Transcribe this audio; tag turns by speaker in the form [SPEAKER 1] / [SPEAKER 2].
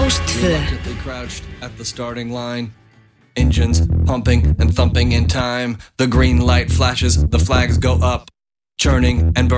[SPEAKER 1] Rástvö.
[SPEAKER 2] Reluctantly crouched at the starting line. Engines pumping and thumping in time. The green light flashes, the flags go up, churning and burning.